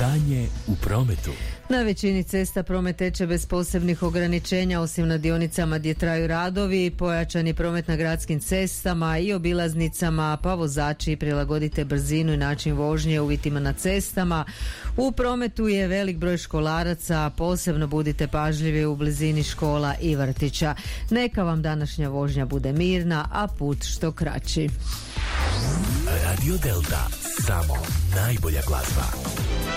Stanje u prometu. Na većini cesta promet teče bez posebnih ograničenja, osim na dionicama gdje traju radovi. Pojačan je promet na gradskim cestama i obilaznicama, pa vozači prilagodite brzinu i način vožnje uvjetima na cestama. U prometu je velik broj školaraca, posebno budite pažljivi u blizini škola i vrtića. Neka vam današnja vožnja bude mirna, a put što kraći. Radio Delta, samo najbolja glazba.